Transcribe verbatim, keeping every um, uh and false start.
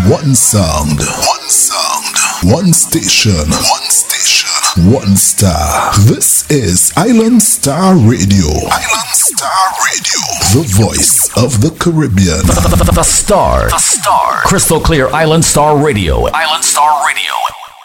One sound. One sound. One station. One station. One star. This is Island Star Radio. Island Star Radio. The voice of the Caribbean. The, the, the, the Star. The Star. Crystal Clear Island Star Radio. Island Star Radio.